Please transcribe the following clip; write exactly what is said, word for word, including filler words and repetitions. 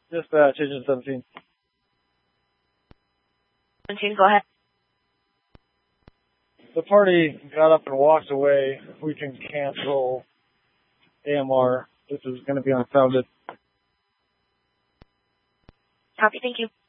Dispatch, Agent seventeen. seventeen, go ahead. The party got up and walked away. We can cancel A M R. This is going to be unfounded. Copy, thank you.